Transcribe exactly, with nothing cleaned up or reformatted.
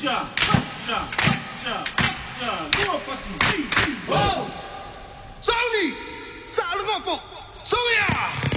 já, já, já, já, no parti. Sony, ça le renfort, Soya.